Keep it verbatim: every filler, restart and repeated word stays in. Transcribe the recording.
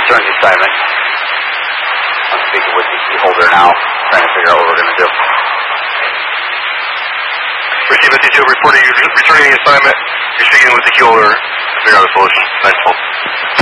return the assignment. I'm speaking with the key holder now, trying to figure out what we're going to do. Receive a detail reporting. You're returning the assignment. You're speaking with the key holder to figure out a solution. Nice.